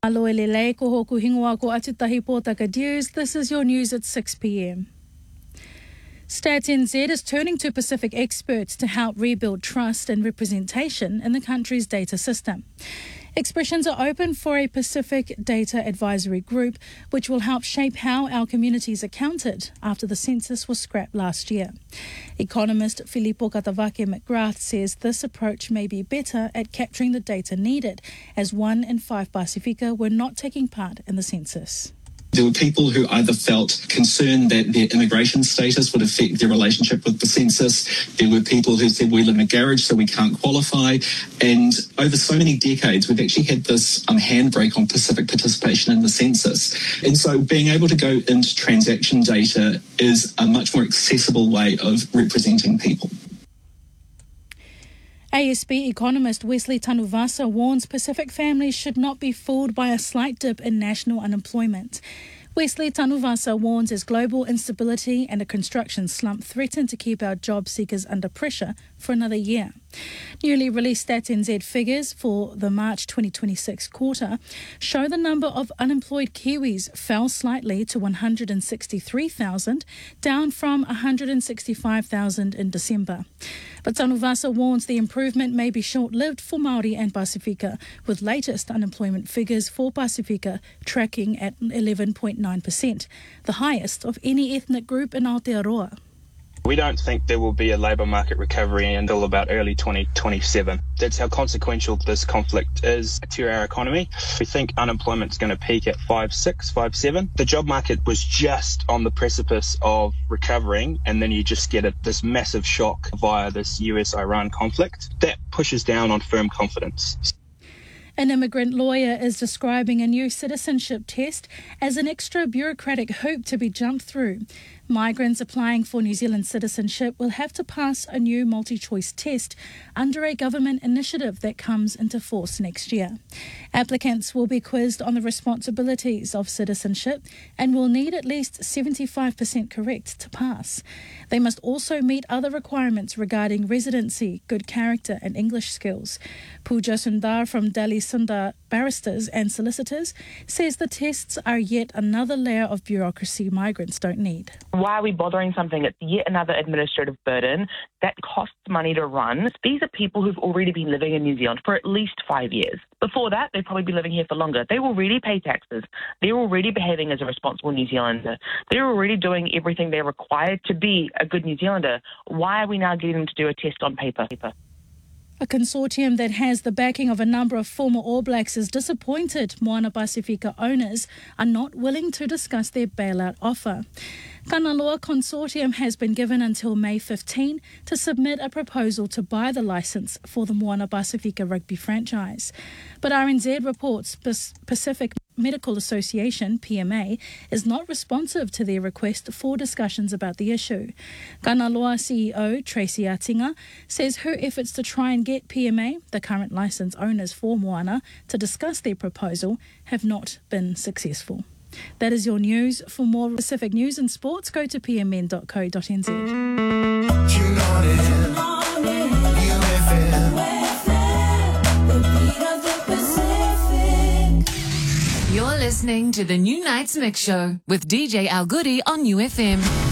Aloe lele ko hoku hingoa ko Atutahi Pōtaka News. This is your news at 6 p.m. Stats NZ is turning to Pacific experts to help rebuild trust and representation in the country's data system. Expressions are open for a Pacific Data Advisory Group, which will help shape how our communities are counted after the census was scrapped last year. Economist Filippo Katavake McGrath says this approach may be better at capturing the data needed, as 1 in 5 Pasifika were not taking part in the census. There were people who either felt concerned that their immigration status would affect their relationship with the census. There were people who said, we live in a garage, so we can't qualify. And over so many decades, we've actually had this handbrake on Pacific participation in the census. And so being able to go into transaction data is a much more accessible way of representing people. ASB economist Wesley Tanuvasa warns Pacific families should not be fooled by a slight dip in national unemployment. Wesley Tanuvasa warns as global instability and a construction slump threaten to keep our job seekers under pressure for another year. Newly released Stats NZ figures for the March 2026 quarter show the number of unemployed Kiwis fell slightly to 163,000, down from 165,000 in December. But Tanuvasa warns the improvement may be short-lived for Māori and Pasifika, with latest unemployment figures for Pasifika tracking at 11.9%, the highest of any ethnic group in Aotearoa. We don't think there will be a labour market recovery until about early 2027. That's how consequential this conflict is to our economy. We think unemployment's going to peak at 5.6, 5.7. The job market was just on the precipice of recovering, and then you just get this massive shock via this US-Iran conflict. That pushes down on firm confidence. An immigrant lawyer is describing a new citizenship test as an extra bureaucratic hoop to be jumped through. Migrants applying for New Zealand citizenship will have to pass a new multi-choice test under a government initiative that comes into force next year. Applicants will be quizzed on the responsibilities of citizenship and will need at least 75% correct to pass. They must also meet other requirements regarding residency, good character and English skills. Pooja Sundar from Delhi Sundar Barristers and Solicitors says the tests are yet another layer of bureaucracy migrants don't need. Why are we bothering something? It's yet another administrative burden that costs money to run. These are people who've already been living in New Zealand for at least 5 years. Before that, they've probably been living here for longer. They already pay taxes. They're already behaving as a responsible New Zealander. They're already doing everything they're required to be a good New Zealander. Why are we now getting them to do a test on paper? A consortium that has the backing of a number of former All Blacks is disappointed Moana Pasifika owners are not willing to discuss their bailout offer. Kanaloa Consortium has been given until May 15 to submit a proposal to buy the licence for the Moana Pasifika rugby franchise. But RNZ reports Pacific Medical Association, PMA, is not responsive to their request for discussions about the issue. Kanaloa CEO Tracy Atinga says her efforts to try and get PMA, the current licence owners for Moana, to discuss their proposal have not been successful. That is your news. For more Pacific news and sports, go to pmn.co.nz. You're listening to the New Nights Mix Show with DJ Al Goody on UFM.